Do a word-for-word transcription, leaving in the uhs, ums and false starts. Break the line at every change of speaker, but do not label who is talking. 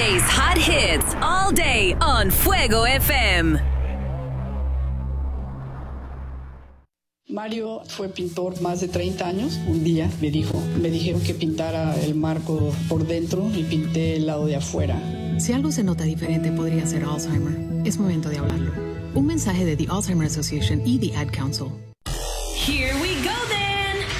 Today's hot hits all day on Fuego F M.
Mario fue pintor más de treinta años. Un día me dijo, me dijeron que pintara el marco por dentro y pinté el lado de afuera.
Si algo se nota diferente, podría ser Alzheimer. Es momento de hablarlo. Un mensaje de The Alzheimer Association y The Ad Council.
Here we go then.